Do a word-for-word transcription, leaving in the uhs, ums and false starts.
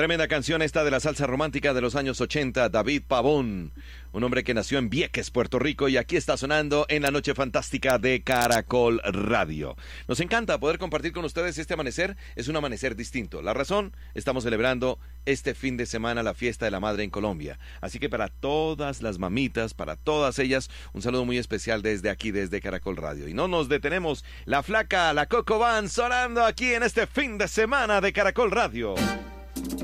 Tremenda canción esta de la salsa romántica de los años ochenta, David Pavón, un hombre que nació en Vieques, Puerto Rico, y aquí está sonando en la noche fantástica de Caracol Radio. Nos encanta poder compartir con ustedes este amanecer, es un amanecer distinto. La razón, estamos celebrando este fin de semana la fiesta de la madre en Colombia. Así que para todas las mamitas, para todas ellas, un saludo muy especial desde aquí, desde Caracol Radio. Y no nos detenemos, la flaca, la Coco van sonando aquí en este fin de semana de Caracol Radio.